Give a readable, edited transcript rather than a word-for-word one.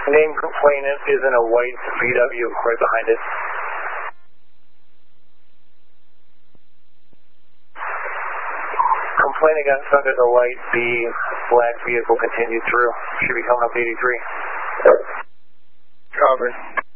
Name complainant is in a white VW right behind it. Complainant got stuck at the light. The black vehicle continued through. Should be coming up 83. Cover.